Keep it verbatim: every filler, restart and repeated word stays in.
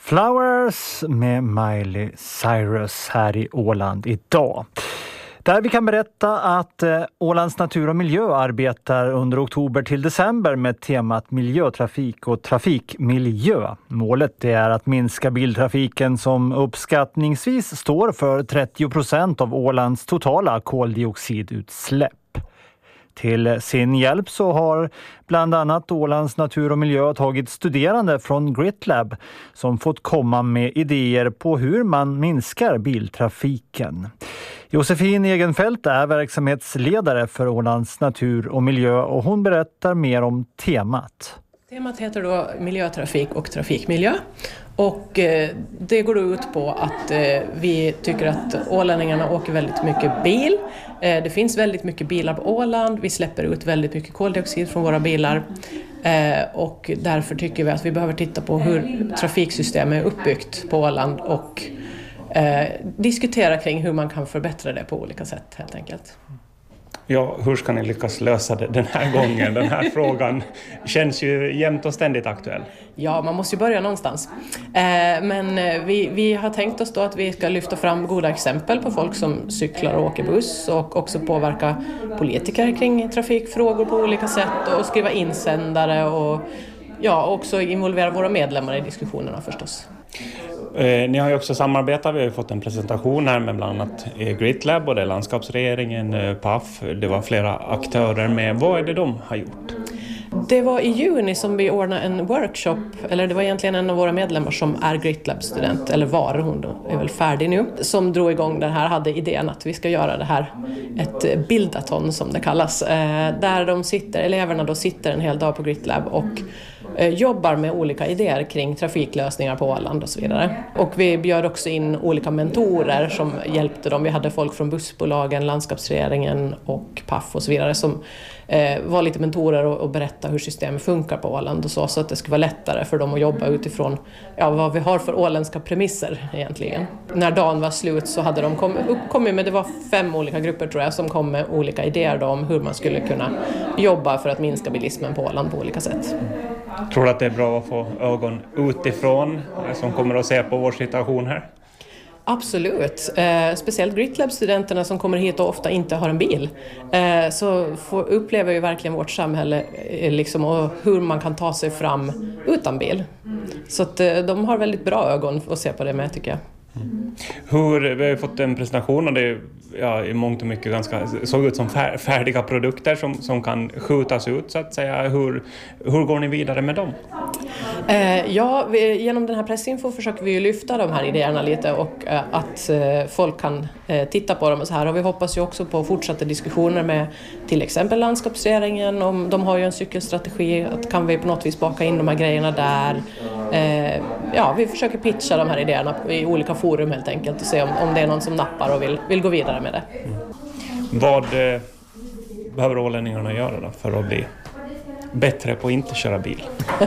Flowers med Miley Cyrus här i Åland idag. Där vi kan berätta att eh, Ålands natur och miljö arbetar under oktober till december med temat miljötrafik och trafikmiljö. Målet det är att minska biltrafiken som uppskattningsvis står för trettio procent av Ålands totala koldioxidutsläpp. Till sin hjälp så har bland annat Ålands natur och miljö tagit studerande från GritLab som fått komma med idéer på hur man minskar biltrafiken. Josefin Egenfeldt är verksamhetsledare för Ålands natur och miljö och hon berättar mer om temat. Temat heter då miljötrafik och trafikmiljö och det går ut på att vi tycker att ålänningarna åker väldigt mycket bil. Det finns väldigt mycket bilar på Åland, vi släpper ut väldigt mycket koldioxid från våra bilar och därför tycker vi att vi behöver titta på hur trafiksystemet är uppbyggt på Åland och diskutera kring hur man kan förbättra det på olika sätt helt enkelt. Ja, hur ska ni lyckas lösa det den här gången? Den här frågan känns ju jämt och ständigt aktuell. Ja, man måste ju börja någonstans. Eh, men vi, vi har tänkt oss då att vi ska lyfta fram goda exempel på folk som cyklar och åker buss och också påverka politiker kring trafikfrågor på olika sätt och skriva insändare och ja, också involvera våra medlemmar i diskussionerna förstås. Eh, ni har ju också samarbetat, vi har ju fått en presentation här med bland annat GritLab och det är landskapsregeringen, eh, P A F, det var flera aktörer med. Vad är det de har gjort? Det var i juni som vi ordnade en workshop, eller det var egentligen en av våra medlemmar som är GritLab-student, eller var, hon är väl färdig nu, som drog igång den här, hade idén att vi ska göra det här, ett bildaton som det kallas, eh, där de sitter, eleverna då sitter en hel dag på GritLab och eh, jobbar med olika idéer kring trafiklösningar på Åland och så vidare. Och vi bjöd också in olika mentorer som hjälpte dem, vi hade folk från bussbolagen, landskapsregeringen och P A F och så vidare som eh, var lite mentorer och, och berätta hur systemet funkar på Åland och så, så att det skulle vara lättare för dem att jobba utifrån ja, vad vi har för åländska premisser egentligen. När dagen var slut så hade de kom, uppkommit med, det var fem olika grupper tror jag, som kom med olika idéer då om hur man skulle kunna jobba för att minska bilismen på Åland på olika sätt. Tror du att det är bra att få ögon utifrån som kommer att se på vår situation här? Absolut. Eh, speciellt GritLab-studenterna som kommer hit och ofta inte har en bil. Eh, så får, upplever ju verkligen vårt samhälle eh, liksom, och hur man kan ta sig fram utan bil. Så att, eh, de har väldigt bra ögon att se på det med tycker jag. Mm. Hur, vi har fått en presentation och det ja, i mångt och mycket ganska, såg ut som färdiga produkter som, som kan skjutas ut så att säga. Hur, hur går ni vidare med dem? Eh, ja, vi, genom den här pressinfo försöker vi ju lyfta de här idéerna lite och eh, att eh, folk kan eh, titta på dem och så här. Och vi hoppas ju också på fortsatta diskussioner med till exempel landskapsregeringen. Om de har ju en cykelstrategi, att kan vi på något vis baka in de här grejerna där. Eh, ja, vi försöker pitcha de här idéerna i olika forum helt enkelt och se om, om det är någon som nappar och vill, vill gå vidare med det. Mm. Vad eh, behöver ålänningarna göra då för att bli bättre på att inte köra bil?